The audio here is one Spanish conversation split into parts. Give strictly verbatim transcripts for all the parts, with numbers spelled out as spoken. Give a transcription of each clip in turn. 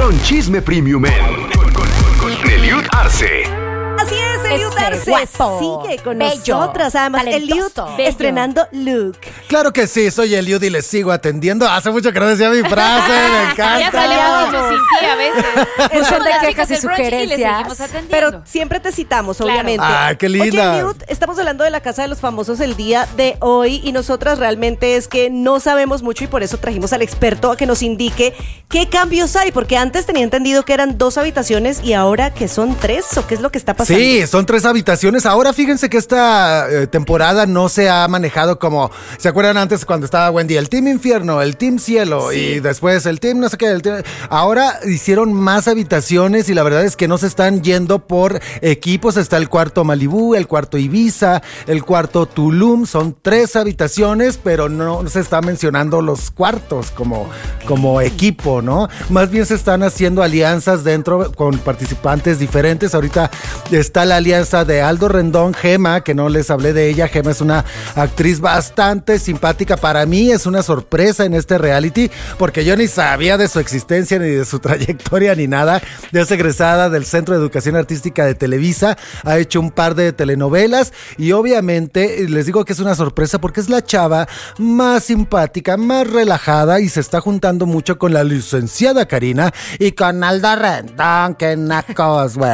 Con Chisme Premium en con, con, con, con Eliud Arce. Así es, Eliud Arce sigue con bello, nosotras. Además, Eliud estrenando look. Claro que sí, soy Eliud y les sigo atendiendo. Hace mucho que no decía mi frase, me encanta. Ya salimos mucho sin ti a veces. Es Somos de las quejas chicas y del brunch sugerencias. Y le seguimos atendiendo. Pero siempre te citamos, Claro. obviamente. Ah, qué linda. Oye, Eliud, estamos hablando de la Casa de los Famosos el día de hoy y nosotras realmente es que no sabemos mucho y por eso trajimos al experto a que nos indique qué cambios hay, porque antes tenía entendido que eran dos habitaciones y ahora que son tres, ¿o qué es lo que está pasando? Sí, son tres habitaciones. Ahora fíjense que esta eh, temporada no se ha manejado como, ¿se acuerdan antes cuando estaba Wendy? El Team Infierno, el Team Cielo Sí. y después el Team no sé qué. El team... Ahora hicieron más habitaciones y la verdad es que no se están yendo por equipos. Está el cuarto Malibú, el cuarto Ibiza, el cuarto Tulum. Son tres habitaciones, pero no, no se está mencionando los cuartos como, como equipo, ¿no? Más bien se están haciendo alianzas dentro con participantes diferentes. Ahorita está la alianza de Aldo Rendón, Gema, que no les hablé de ella. Gema es una actriz bastante simpática. Para mí es una sorpresa en este reality, porque yo ni sabía de su existencia, ni de su trayectoria, ni nada. Es egresada del Centro de Educación Artística de Televisa, ha hecho un par de telenovelas y obviamente les digo que es una sorpresa porque es la chava más simpática, más relajada y se está juntando mucho con la licenciada Karina y con Aldo Rendón, que nacos, güey.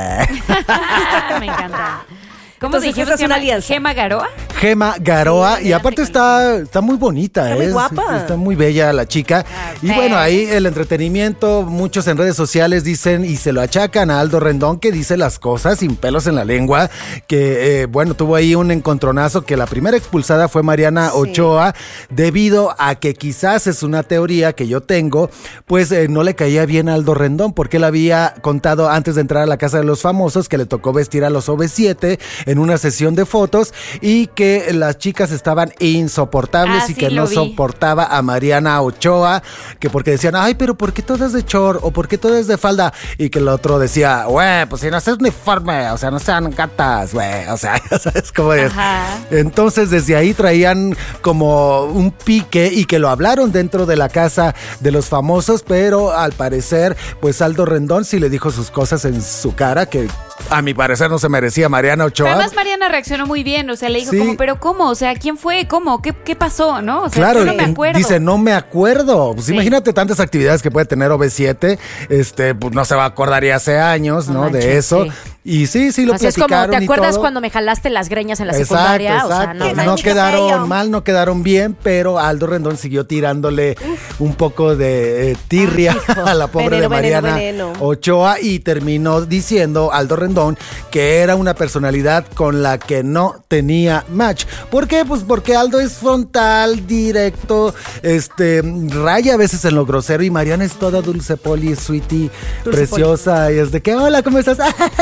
Me encanta. ¿Cómo Entonces, se esa es llama? una alianza. ¿Gema Garoa? Gema Garoa, Sí, y aparte está, está muy bonita, Está muy ¿eh? guapa. Está muy bella la chica. Ah, Y bueno, ahí el entretenimiento, muchos en redes sociales dicen y se lo achacan a Aldo Rendón, que dice las cosas sin pelos en la lengua, que eh, bueno, tuvo ahí un encontronazo, que la primera expulsada fue Mariana Sí. Ochoa, debido a que quizás es una teoría que yo tengo, pues eh, no le caía bien a Aldo Rendón, porque él había contado antes de entrar a la Casa de los Famosos que le tocó vestir a los O V siete en una sesión de fotos y que las chicas estaban insoportables Ah, y sí, que lo no vi. soportaba a Mariana Ochoa, que porque decían, ay, pero ¿por qué todas de short? ¿O por qué todas de falda? Y que el otro decía, güey, pues si no es uniforme, o sea, no sean gatas, güey, o sea, ya sabes cómo es. Ajá. Entonces desde ahí traían como un pique y que lo hablaron dentro de la Casa de los Famosos, pero al parecer, pues Aldo Rendón sí le dijo sus cosas en su cara, que a mi parecer no se merecía Mariana Ochoa. Además, Mariana reaccionó muy bien, o sea, le dijo Sí. como, pero ¿cómo? O sea, ¿quién fue? ¿Cómo? ¿Qué, qué pasó? ¿No? O sea, Claro, yo no me en- acuerdo. dice, no me acuerdo. Pues Sí. imagínate tantas actividades que puede tener O V siete, este, pues no se va a acordar ya hace años, No ¿no? manches, de eso. sí. Y sí, sí lo Así es como, platicaron ¿te y acuerdas todo. cuando me jalaste las greñas en la Exacto, secundaria? O sea, exacto. no, no manches, quedaron feo. mal, no quedaron bien, pero Aldo Rendón siguió tirándole un poco de eh, tirria a la pobre Veneno, de Mariana veneno, veneno. Ochoa y terminó diciendo Aldo Rendón que era una personalidad con la que no tenía match. ¿Por qué? Pues porque Aldo es frontal, directo, este, raya a veces en lo grosero y Mariana es toda dulce poli, sweetie, Dulce preciosa y es de que, hola, ¿cómo estás?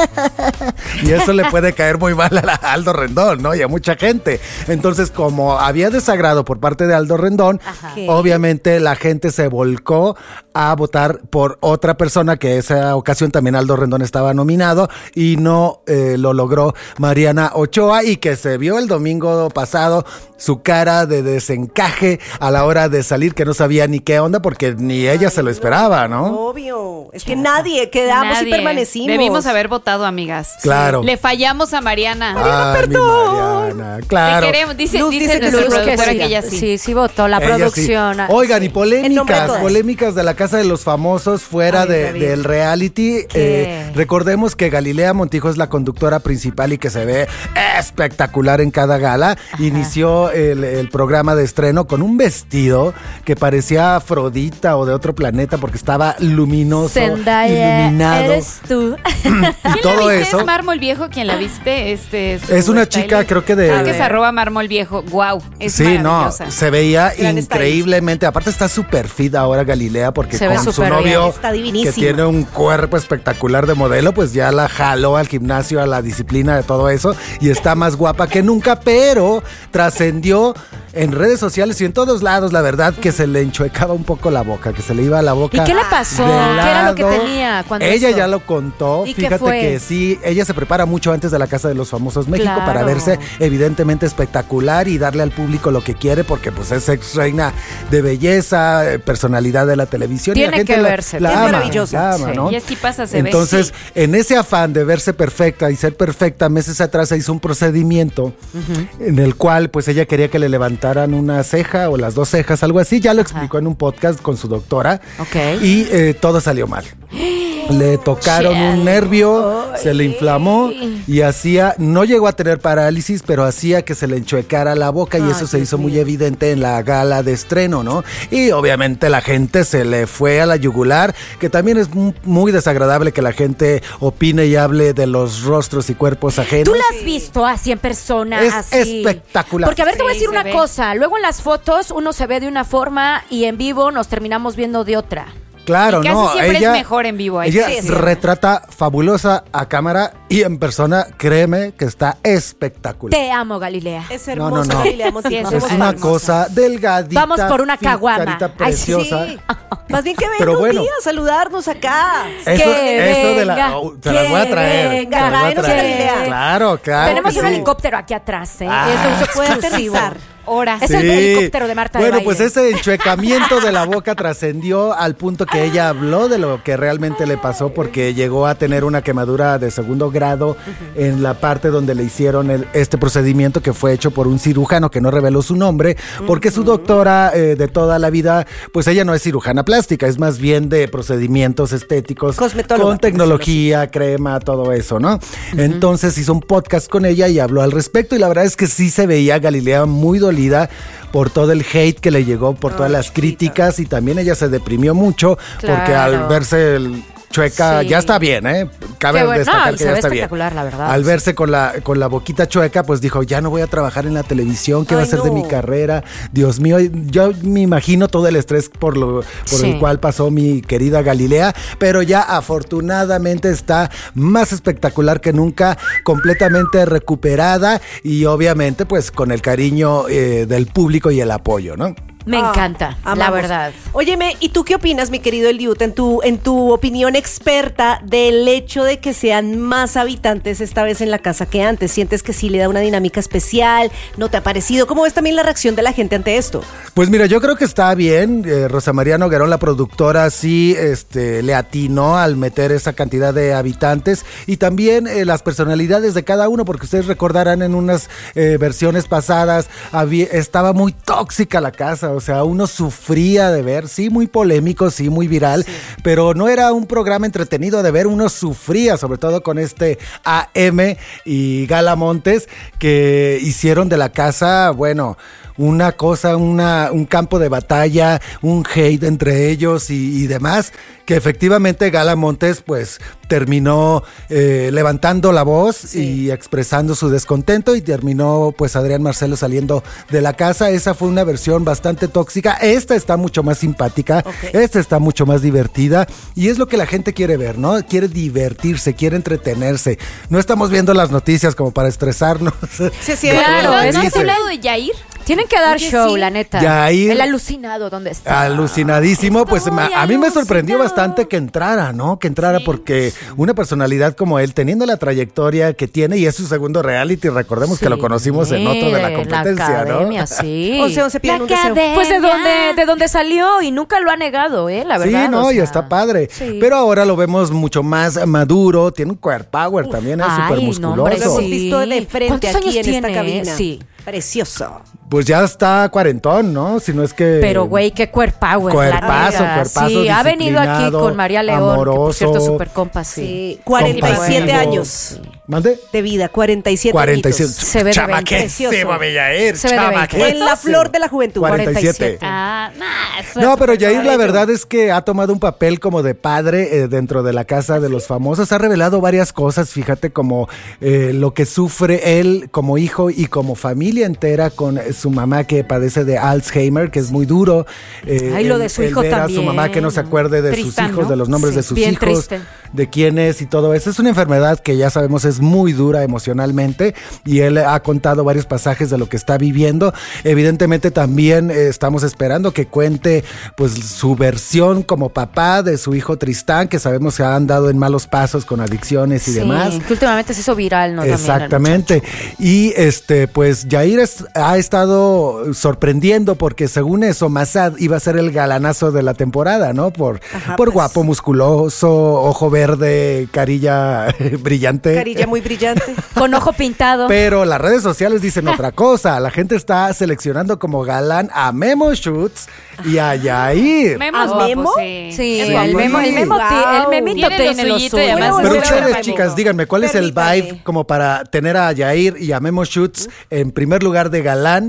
Y eso le puede caer muy mal a la- a Aldo Rendón, ¿no? Y a mucha gente. Entonces, como había desagrado por parte de Aldo Rendón, Ajá. Ok. obviamente la gente se volcó a votar por otra persona, que esa ocasión también Aldo Rendón estaba nominado y no eh, lo logró Mariana Ochoa, y que se vio el domingo pasado su cara de desencaje a la hora de salir, que no sabía ni qué onda porque ni ella se lo esperaba, ¿no? Obvio. Es que nadie, quedamos Nadie. y permanecimos. Debimos haber votado, amigas. Claro. Le fallamos a Mariana. Ay, mi Mariana, claro. Te queremos, dice, Luz dice dice que nuestra sí. Luz que productora sí. que ella sí. Sí, sí votó la Ella producción. sí. Oigan, y En nombre de polémicas, todas. polémicas de la Casa de los Famosos fuera Ay, de, David. del reality. Eh, recordemos que Galilea Montijo es la conductora principal y que se ve espectacular en cada gala. Inició el, el programa de estreno con un vestido que parecía Afrodita o de otro planeta porque estaba luminoso, Zendaya, iluminado. eres tú. Y ¿Quién todo la viste? eso. ¿Es Mármol Viejo quien la viste? Este, su Es una stylist. chica, creo que de- Creo que es arroba Mármol Viejo. Wow, es Sí, no, maravillosa. se veía Gran increíblemente. Aparte está súper fit ahora Galilea porque Se ve con su súper novio bien. Está que divinísima. tiene un cuerpo espectacular de modelo, pues ya la jaló al gimnasio, a la disciplina de todo eso y está más guapa que nunca, pero trascendió en redes sociales y en todos lados, la verdad, que se le enchuecaba un poco la boca, que se le iba la boca. ¿Y qué le pasó? de ¿Qué era lo que lado. tenía cuando Ella esto? ya lo contó. ¿Y qué Fíjate fue? que sí, ella se prepara mucho antes de la Casa de los Famosos México Claro. para verse evidentemente espectacular y darle al público lo que quiere, porque pues es ex reina de belleza, eh, personalidad de la televisión. y Tiene la gente que la- verse, La, es ama, maravillosa. la ama, Sí. ¿no? Y así pasa, se ve. Entonces, Sí. en ese afán de verse perfecta y ser perfecta, meses atrás se hizo un procedimiento en el cual pues ella quería que le levantaran una ceja o las dos cejas, algo así. Ya lo explicó en un podcast con su doctora. Ok. Y eh, todo salió mal. Le tocaron un nervio, se le inflamó y hacía, no llegó a tener parálisis, pero hacía que se le enchuecara la boca y Ay, eso se Dios hizo muy mío. evidente en la gala de estreno, ¿no? Y obviamente la gente se le fue a la yugular, que también es mu- muy desagradable que la gente opine y hable de los rostros y cuerpos ajenos. ¿Tú la has visto así en persona? Es así? espectacular. Porque a ver, te voy a Sí, decir se una ve. cosa. Luego en las fotos uno se ve de una forma y en vivo nos terminamos viendo de otra. Claro, Y casi no, siempre es ella, mejor en vivo, hay ella que decirlo. retrata fabulosa a cámara y en persona, créeme que está espectacular. Te amo, Galilea. Es No, hermosa, no, no. Galilea Montijo. Sí, Es somos una famosas. cosa delgadita. Vamos por una fit, caguama. carita Ay, sí. preciosa. Más bien que venga Pero un bueno. día a saludarnos acá. Eso, Que eso de la. venga, oh, te las voy a que traer. venga. te las voy a Tráenos a traer. Galilea. Claro, claro. Tenemos que un sí. helicóptero aquí atrás, ¿eh? Ah. es de uso Puede exclusivo. aterrizar. Horas. Es el helicóptero de Marta de Bueno, Baile. pues ese enchuecamiento de la boca trascendió al punto que ella habló de lo que realmente le pasó porque llegó a tener una quemadura de segundo grado en la parte donde le hicieron el- este procedimiento que fue hecho por un cirujano que no reveló su nombre porque su doctora eh, de toda la vida, pues ella no es cirujana plástica, es más bien de procedimientos estéticos Cosmetóloga, con por decirlo tecnología, crema, todo eso, ¿no? Entonces hizo un podcast con ella y habló al respecto y la verdad es que sí se veía Galilea muy dolida por todo el hate que le llegó, por todas las críticas y también ella se deprimió mucho porque al Claro. verse el chueca, Sí. ya está bien, ¿eh? Cabe Qué bueno. destacar No, y que se ya ve está bien. espectacular, la verdad. Al verse con la, con la boquita chueca, pues dijo, ya no voy a trabajar en la televisión, ¿qué va a Ay, ser de no. mi carrera? Dios mío, yo me imagino todo el estrés por, lo, por Sí. el cual pasó mi querida Galilea, pero ya afortunadamente está más espectacular que nunca, completamente recuperada y obviamente pues con el cariño eh, del público y el apoyo, ¿no? Me Ah, encanta, la amamos. verdad. Óyeme, ¿y tú qué opinas, mi querido Eliud, en tu, en tu opinión experta del hecho de que sean más habitantes esta vez en la casa que antes? ¿Sientes que sí le da una dinámica especial? ¿No te ha parecido? ¿Cómo ves también la reacción de la gente ante esto? Pues mira, yo creo que está bien. Eh, Rosa María Noguerón, la productora, sí este, le atinó al meter esa cantidad de habitantes y también eh, las personalidades de cada uno, porque ustedes recordarán en unas eh, versiones pasadas, había, estaba muy tóxica la casa, o sea, uno sufría de ver, sí, muy polémico, sí, muy viral, pero no era un programa entretenido de ver, uno sufría, sobre todo con este A M y Gala Montes, que hicieron de la casa, bueno, una cosa, una, un campo de batalla, un hate entre ellos y, y demás, que efectivamente Gala Montes pues terminó eh, levantando la voz Sí. y expresando su descontento y terminó pues Adrián Marcelo saliendo de la casa. Esa fue una versión bastante tóxica, esta está mucho más simpática, Ok. esta está mucho más divertida y es lo que la gente quiere ver, ¿no? Quiere divertirse, quiere entretenerse. No estamos viendo las noticias como para estresarnos. Sí, sí, Claro, ¿No, es ¿no que has sí. hablado de Yair? Tienen que dar Oye, show, sí. la neta. Yair. El alucinado, ¿dónde está? Alucinadísimo, pues Estoy ma- a mí me sorprendió alucinado. bastante que entrara, ¿no? Que entrara Sí. porque una personalidad como él, teniendo la trayectoria que tiene y es su segundo reality, recordemos que lo conocimos en otro de la competencia, la academia, ¿no? sí. once once piden un deseo. Pues de donde, de donde salió y nunca lo ha negado, ¿eh? La verdad. Sí, no, o y sea. está padre. Sí. Pero ahora lo vemos mucho más maduro, tiene un core power también, es Ay, súper no, musculoso. hombre, Lo hemos sí. visto de frente ¿Cuántos aquí años en esta tiene? cabina. Sí. Precioso. Pues ya está cuarentón, ¿no? Si no es que... Pero, güey, qué cuerpower. Cuerpazo, la neta. cuerpazo, Sí, ha venido aquí disciplinado, con María León, que por amoroso. cierto, super compa, sí. Sí, cuarenta y siete Compasivo. años ¿Mande? de vida, cuarenta y siete cuarenta y siete. añitos. Se ve de Chamaquísimo, veinte. Bellaer, Se ve de veinte. chamaquísimo. En la flor de la juventud. cuarenta y siete. Ah, nah, eso No, es pero súper Yair la bonito. verdad es que ha tomado un papel como de padre eh, dentro de la casa de los famosos. Ha revelado varias cosas, fíjate, como eh, lo que sufre él como hijo y como familia entera con eh, su mamá que padece de Alzheimer, que es muy duro. Eh, Ay, lo el- de su el hijo ver a su también, mamá que no se ¿no? acuerde de sus Tristán, hijos, ¿no? de los nombres Sí, de sus bien hijos, triste. de quién es y todo eso. Es una enfermedad que ya sabemos es es muy dura emocionalmente y él ha contado varios pasajes de lo que está viviendo. Evidentemente también eh, estamos esperando que cuente pues su versión como papá de su hijo Tristán, que sabemos que ha andado en malos pasos con adicciones y Sí, demás. que últimamente se hizo viral, ¿no? También el Exactamente. Y este, pues Yair es- ha estado sorprendiendo porque según eso, Massad iba a ser el galanazo de la temporada, ¿no? Por, Ajá, por pues. guapo, musculoso, ojo verde, carilla brillante. Carilla muy brillante. Con ojo pintado. Pero las redes sociales dicen otra cosa. La gente está seleccionando como galán a Memo Schutz y a Yair. Memo ¿A es guapo, Memo? sí. Sí, Es el guapo. memo, el memo, Wow. ti- el memito Tiene lo tiene lo suyito y suyo. además Bueno, Pero Bueno, ustedes, Memo. chicas, díganme, ¿cuál es el Permítame. vibe como para tener a Yair y a Memo Schutz en primer lugar de galán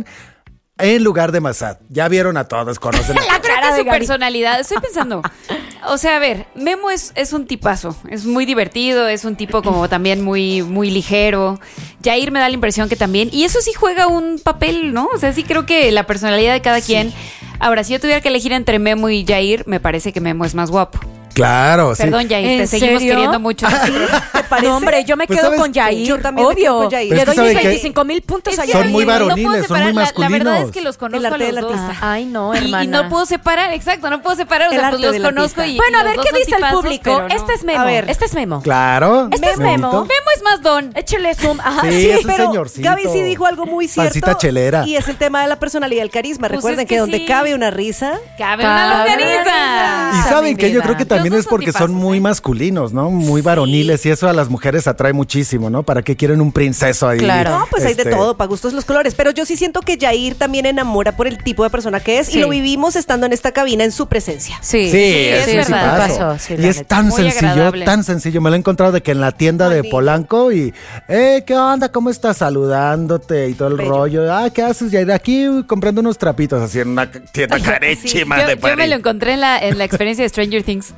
en lugar de Massad? Ya vieron a todos, conocen a Yo creo cara que de su Gaby. personalidad, estoy pensando, o sea, a ver, Memo es, es un tipazo, es muy divertido, es un tipo como también muy, muy ligero. Yair me da la impresión que también, y eso sí juega un papel, ¿no? O sea, sí creo que la personalidad de cada quien. Ahora, si yo tuviera que elegir entre Memo y Yair, me parece que Memo es más guapo. Claro, sí. Perdón, Yair, ¿En te seguimos serio? queriendo mucho. ¿Te parece? No, hombre, yo me Pues, quedo ¿sabes con qué? Yair. Yo también me obvio. quedo con Yair. Pero Le es que doy mis ¿saben qué? veinticinco mil puntos Es a que Son Yair. muy no puedo varoniles, son separar, muy la- La, verdad masculinos. es que los conozco El arte a los del dos. artista. Ay, no, Y- hermana. Y, no puedo separar, exacto, no puedo separar, o El sea, arte pues los del conozco artista. y Bueno, a y ver, los ¿qué dos son dice el tipazos, público? pero no. Este es Memo. A ver. Este es Memo. Claro. Este es Memo. Memito. Memo es más don. Échele zoom. Ajá, Sí, sí. es un pero señorcito. Gaby sí dijo algo muy cierto. Pancita chelera. Y es el tema de la personalidad y el carisma. Pues Recuerden es que, que donde sí. cabe una risa. Cabe Cabe una una longaniza. Y Esa, saben mi que yo vida. creo que también Los es dos son porque son tipazos, muy ¿eh? masculinos, ¿no? Muy varoniles y eso a las mujeres atrae muchísimo, ¿no? ¿Para qué quieren un princeso ahí? Claro. No, pues hay de Este, todo, para gustos los colores. Pero yo sí siento que Yair también enamora por el tipo de persona que es. Sí. Y lo vivimos estando en esta cabina en su presencia. Sí, Sí, es, es un verdad. tipazo. Sí, y la es neta. tan Muy sencillo, agradable. tan sencillo. Me lo he encontrado de que en la tienda de Bonito. Polanco y, eh, ¿qué onda? ¿Cómo estás? Saludándote y todo el Bello. rollo. Ah, ¿qué haces? Y de aquí uy, comprando unos trapitos así en una tienda carísima Yo, de yo me París. lo encontré en la, en la experiencia de Stranger Things.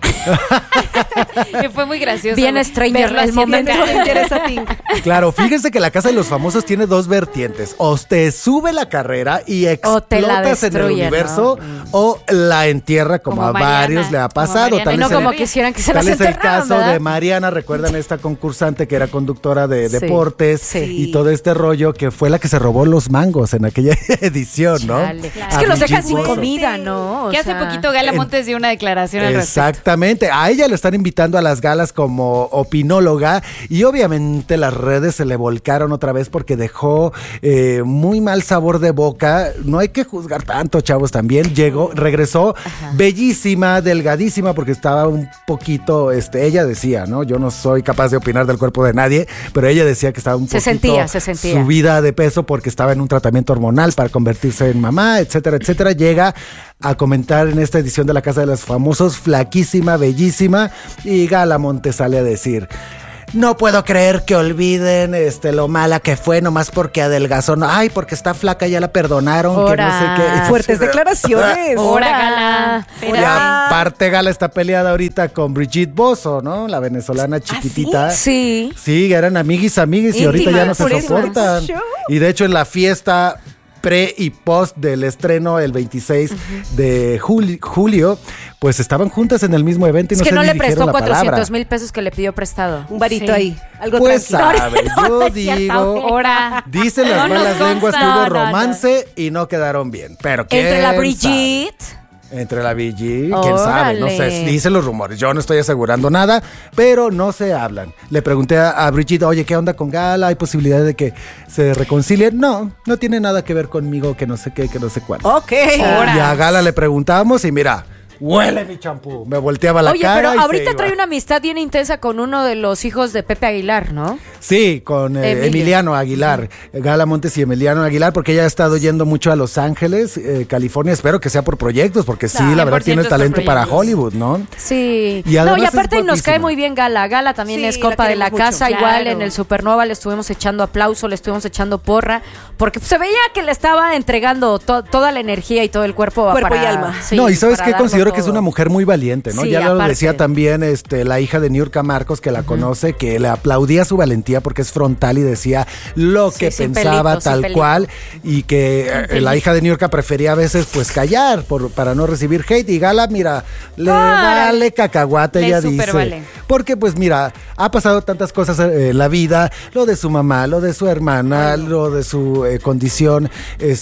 Que fue muy gracioso. Bien güey, Stranger verlo el haciendo momento. cara. Stranger es a ti. Claro, fíjense que la Casa de los Famosos tiene dos vertientes. O te sube la carrera y O te la explotas en el destruye, universo, o la entierra como, Como a Mariana, varios le ha como pasado. Mariana. Tal Y no es el- como quisieran que se Tal las es el enterraran, caso ¿verdad? de Mariana, recuerdan esta concursante que era conductora de Sí, deportes sí. y todo este rollo que fue la que se robó los mangos en aquella edición, ¿no? Chale. Claro. Es que A los dejan Brigitte sin Bosson. comida, ¿no? O Que hace sea, poquito Gala Montes dio una declaración al respecto. Exactamente, a ella le están invitando a las galas como opinóloga y obviamente las redes se le volcaron otra vez porque dejó eh, muy mal sabor de boca. No hay que juzgar tanto, chavos, también llegó, regresó bellísima, delgadísima porque estaba un poquito, este, ella decía, ¿no? Yo no soy capaz de opinar del cuerpo de nadie, pero ella decía que estaba un Se poquito sentía, se sentía. subida de peso porque estaba en un tratamiento hormonal para convertirse en mamá, etcétera, etcétera. Llega a comentar en esta edición de la Casa de los Famosos, flaquísima, bellísima, y Gala Montes sale a decir: no puedo creer que olviden este lo mala que fue nomás porque adelgazó. No, ay, porque está flaca, ya la perdonaron, que no sé Ora. qué. Fuertes declaraciones. Ora, Gala. Y Espera. aparte Gala está peleada ahorita con Brigitte Bosson, ¿no? La venezolana chiquitita. Sí. Sí, eran amiguis, amiguis y ahorita ya no se Íntimas, por eso. soportan. Show. Y de hecho en la fiesta pre y post del estreno el veintiséis de juli- julio, pues estaban juntas en el mismo evento y Es no que se no ni le dijeron prestó la palabra. cuatrocientos mil pesos que le pidió prestado. Un varito Sí. ahí. Algo Pues tranquilo. sabe, No, yo no es cierto. digo, Ora. dicen No las nos malas consta. lenguas que No, hubo no, no. romance y no quedaron bien. Pero ¿quién Entre la sabe? Brigitte. Entre la Brigitte, quién sabe, no sé, Órale. dicen los rumores, yo no estoy asegurando nada, pero no se hablan. Le pregunté a, a Brigitte, oye, ¿qué onda con Gala? ¿Hay posibilidad de que se reconcilien? No, no tiene nada que ver conmigo, que no sé qué, que no sé cuánto. Ok. Ahora. Y a Gala le preguntamos y mira, huele mi champú. Me volteaba la Oye, cara. pero y se ahorita iba. trae una amistad bien intensa con uno de los hijos de Pepe Aguilar, ¿no? Sí, con eh, Emilio. Emiliano Aguilar, Gala Montes y Emiliano Aguilar, porque ella ha estado yendo mucho a Los Ángeles, eh, California. Espero que sea por proyectos, porque sí, Claro, la verdad tiene cien por ciento es por talento para proyectos. Hollywood, ¿no? Sí. Y no, además y es aparte nos guapísima. cae muy bien Gala. Gala también Sí, es la compa de la queremos mucho. casa. Claro. Igual en el Supernova le estuvimos echando aplauso, le estuvimos echando porra, porque se veía que le estaba entregando to- toda la energía y todo el cuerpo. Cuerpo para- y alma. sí, no, y sabes para que darlo considero que es todo. una mujer muy valiente, ¿no? Sí, ya lo aparte. decía también este, la hija de Niurka Marcos, que la conoce, que le aplaudía su valentía porque es frontal y decía lo Sí, que sin pensaba pelito, sin tal pelito. cual, y que eh, la hija de Niurka prefería a veces pues callar por, para no recibir hate. Y Gala, mira, le Ah, vale cacahuate, le ella súper dice. vale. porque pues mira, ha pasado tantas cosas en la vida, lo de su mamá, lo de su hermana, lo de su eh, condición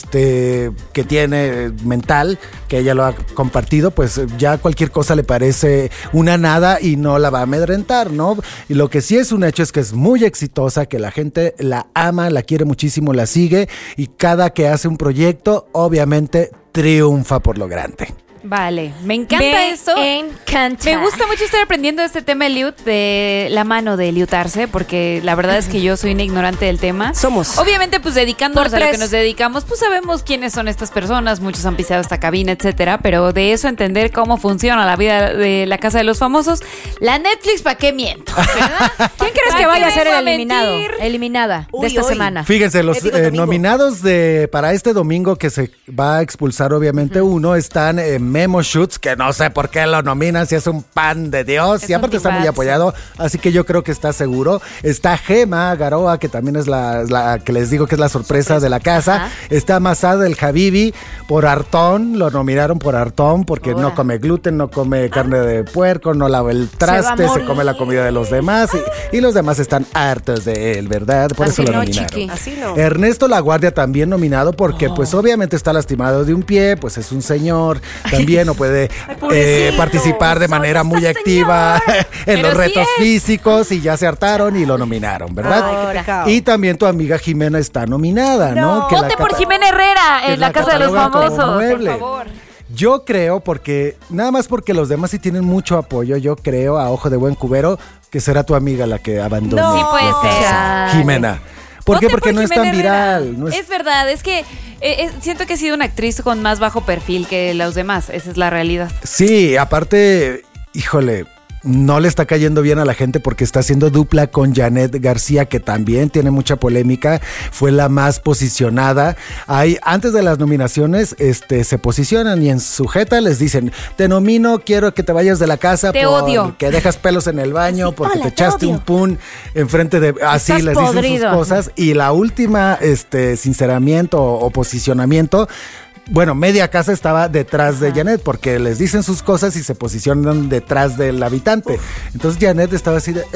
este que tiene eh, mental, que ella lo ha compartido, pues ya cualquier cosa le parece una nada y no la va a amedrentar, ¿no? Y lo que sí es un hecho es que es muy exitosa, que la gente la ama, la quiere muchísimo, la sigue y cada que hace un proyecto, obviamente triunfa por lo grande. Vale, me encanta Me esto. encanta. Me gusta mucho estar aprendiendo este tema de Eliud, de la mano de Eliud Arce, porque la verdad es que yo soy una ignorante del tema. Somos. Obviamente, pues dedicándonos Por a lo que tres. nos dedicamos, pues sabemos quiénes son estas personas, muchos han pisado esta cabina, etcétera, pero de eso entender cómo funciona la vida de la Casa de los Famosos, la Netflix, ¿para qué miento? ¿Verdad? ¿Quién crees ¿Para que vaya qué a ser vengo el eliminado? mentir? Eliminada Uy, de esta uy. semana. Fíjense, los Eh, digo, eh, domingo. nominados de para este domingo que se va a expulsar obviamente uno están eh, Memo Schutz, que no sé por qué lo nominan, si es un pan de Dios, Es y un aparte está muy tipazo. apoyado, así que yo creo que está seguro. Está Gema Garoa, que también es la, la que les digo que es la sorpresa, de la casa. Ajá. Está Masad el Habibi por hartón, lo nominaron por hartón porque Ahora. no come gluten, no come carne de puerco, no lava el traste, se, morir. come la comida de los demás y, y los demás están hartos de él, ¿verdad? Por Así eso lo no, nominaron. chiqui. Así no. Ernesto Laguardia también nominado porque pues obviamente está lastimado de un pie, pues es un señor, también no puede pobrecito. eh, participar de manera muy activa en Pero los sí retos es. físicos y ya se hartaron y lo nominaron, ¿verdad? Ay, qué pecado. Y también tu amiga Jimena está nominada, ¿no? No. Que la Vote por cata- Jimena Herrera que en la Casa de los catalogan como Famosos, por mueble. favor. Yo creo, porque nada más porque los demás sí tienen mucho apoyo, yo creo, a ojo de buen cubero, que será tu amiga la que abandone. No. Sí puede la ser. casa. Jimena. ¿Por qué? Vote Porque por no es tan Jimena Herrera. viral. No es- Es verdad, es que eh, eh, siento que ha sido una actriz con más bajo perfil que los demás. Esa es la realidad. Sí, aparte, híjole, no le está cayendo bien a la gente porque está haciendo dupla con Janet García, que también tiene mucha polémica, fue la más posicionada. Hay, antes de las nominaciones, este, se posicionan y en sujeta les dicen, te nomino, quiero que te vayas de la casa Te por odio. que dejas pelos en el baño, porque hola, te te echaste odio. un pun enfrente de... Así Estás les dicen podrido. sus cosas. Y la última, este, sinceramiento o, o posicionamiento... Bueno, media casa estaba detrás de Janet porque les dicen sus cosas y se posicionan detrás del habitante. Entonces Janet estaba así de...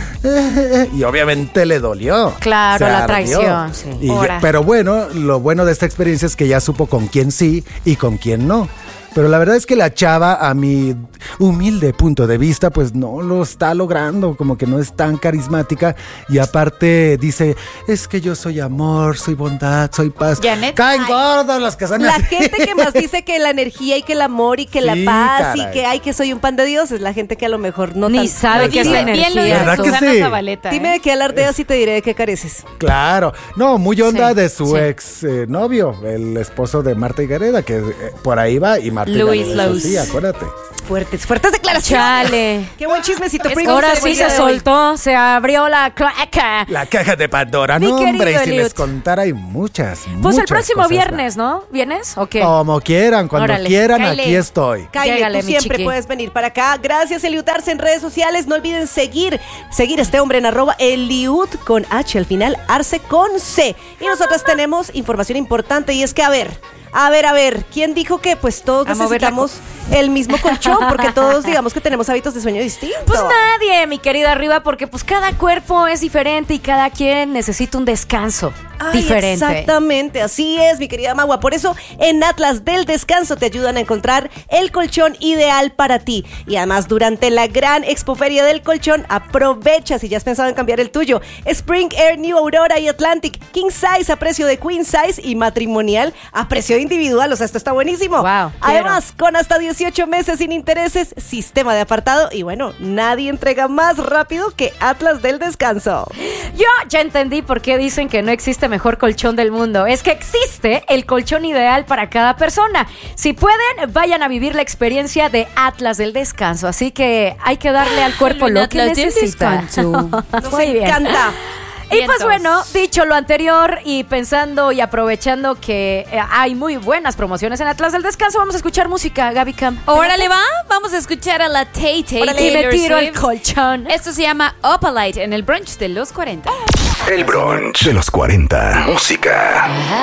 y obviamente le dolió. Claro, Se la ardió. traición, sí. Y- Ahora. pero bueno, lo bueno de esta experiencia es que ya supo con quién sí y con quién no. Pero la verdad es que la chava, a mi humilde punto de vista, pues no lo está logrando, como que no es tan carismática. Y aparte dice, es que yo soy amor, soy bondad, soy paz. Janet. Caen Ay. gordos los que son La así. gente que más dice que la energía y que el amor y que Sí, la paz y caray. que ay que soy un pan de Dios es la gente que a lo mejor no Ni tan- sabe no qué es dice. la Bien lo dice ¿Verdad que Susana sí? Zabaleta. Dime ¿eh? de qué alardeas y te diré de qué careces. Claro, no, muy onda Sí, de su sí. ex eh, novio, el esposo de Marta Higareda, que eh, por ahí va y Marta Luis Higareda, Laus. sí, acuérdate. Fuertes, fuertes declaraciones. Chale. Qué buen chismecito. Es Pringles, Ahora el sí día se de hoy. soltó, se abrió la claca. La caja de Pandora, Mi no hombre, querido y si Eliud. les contara hay muchas, Pues muchas el próximo cosas viernes, ¿no? ¿Vienes o qué? Como quieran, cuando Órale, quieran, cáele. aquí estoy. Kyle, Llégale, tú mi siempre chiqui. puedes venir para acá. Gracias, Eliud Arce, en redes sociales. No olviden seguir, seguir a este hombre en arroba Eliud con H al final, Arce con C. Y nosotros tenemos información importante y es que, a ver, a ver, a ver, ¿quién dijo que pues todos A mover la necesitamos el mismo colchón? Porque todos digamos que tenemos hábitos de sueño distintos. Pues nadie, mi querida Arriba, porque pues cada cuerpo es diferente y cada quien necesita un descanso Ay, diferente. Exactamente, así es, mi querida Magua. Por eso en Atlas del Descanso te ayudan a encontrar el colchón ideal para ti. Y además, durante la gran expoferia del colchón, aprovecha si ya has pensado en cambiar el tuyo. Spring Air New Aurora y Atlantic King Size a precio de Queen Size y matrimonial a precio de individual. O sea, esto está buenísimo. Wow, Además, con hasta dieciocho meses sin intereses, sistema de apartado. Y bueno, nadie entrega más rápido que Atlas del Descanso. Yo ya entendí por qué dicen que no existe mejor colchón del mundo. Es que existe el colchón ideal para cada persona. Si pueden, vayan a vivir la experiencia de Atlas del Descanso. Así que hay que darle al cuerpo El lo que Atlas del necesita. Descanso. Nos Muy bien. encanta. Y pues Vientos. bueno, dicho lo anterior y pensando y aprovechando que eh, hay muy buenas promociones en Atlas del Descanso, vamos a escuchar música, Gaby Cam. Órale, va. Vamos a escuchar a la Tay Tay. Y me Taylor tiro al Swift. colchón. Esto se llama Opalite en el brunch de los cuarenta. El brunch de los cuarenta. Música.